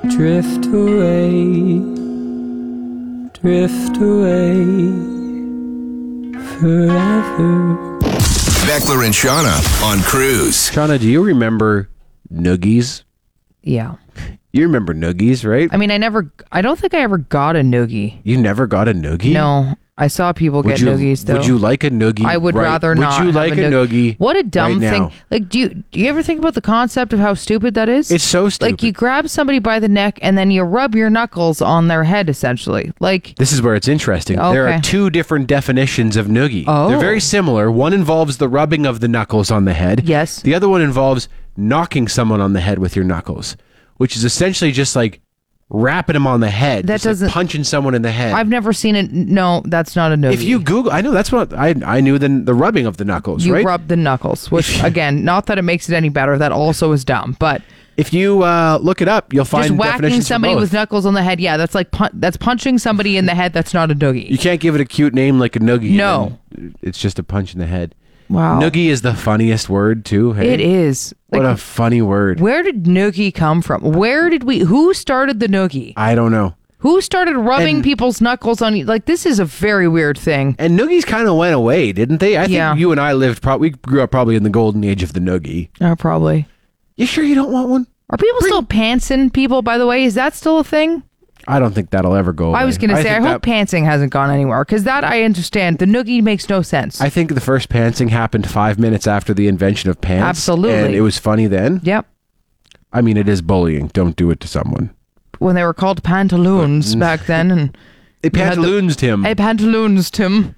Drift away, forever. Beckler and Shauna on Cruise. Shauna, do you remember noogies? Yeah. You remember noogies, right? I mean, I don't think I ever got a noogie. You never got a noogie? No. I saw people get noogies, though. Would you like a noogie? I would rather not. Would you like a noogie? What a dumb right thing. now? Like, do you ever think about the concept of how stupid that is? It's so stupid. Like, you grab somebody by the neck and then you rub your knuckles on their head, essentially. Like, this is where it's interesting. Okay. There are two different definitions of noogie. Oh. They're very similar. One involves the rubbing of the knuckles on the head. Yes. The other one involves knocking someone on the head with your knuckles, which is essentially just like rapping them on the head. That just like doesn't- punching someone in the head. I've never seen it. No, that's not a noogie. If you Google, I know that's what I knew the rubbing of the knuckles, You right? rub the knuckles, which, again, not that it makes it any better. That also is dumb, but... If you look it up, you'll find Just whacking definitions somebody for both. with knuckles on the head, yeah, that's like that's punching somebody in the head. That's not a noogie. You can't give it a cute name like a noogie. No. It's just a punch in the head. Wow. Noogie is the funniest word too. Hey? It is. What Like, a funny word. where did noogie come from? Who started the noogie? I don't know. Who started rubbing And- people's knuckles on you? Like, this is a very weird thing. And noogies kind of went away, didn't they? I think Yeah. you and I we grew up probably in the golden age of the noogie. Oh, probably. You sure you don't want one? Are people still pantsing people, by the way? Is that still a thing? I don't think that'll ever go away. I was going to say, I think hope pantsing hasn't gone anywhere, because that I understand. The noogie makes no sense. I think the first pantsing happened 5 minutes after the invention of pants. Absolutely. And it was funny then. Yep. I mean, it is bullying. Don't do it to someone. When they were called pantaloons back then. And They you had the- pantaloonsed him. Hey, pantaloons, Tim.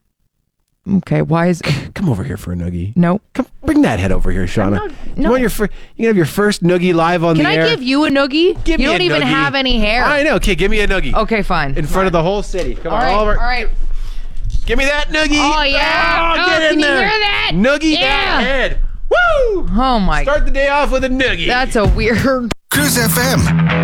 Okay, why is... Come over here for a noogie. No. Come, bring that head over here, Shauna. No. You want you can have your first noogie live on Can the I air. give you a noogie? Give you me don't a even noogie. have any hair. I know. Okay, give me a noogie. Okay, fine. In front of the whole city. Come All on, right, Oliver. all right. Give me that noogie. Oh, yeah. Oh, get Oh, in can you there. hear that? Noogie Yeah. that head. Woo! Oh, my... Start the day off with a noogie. That's a weird... Cruise FM.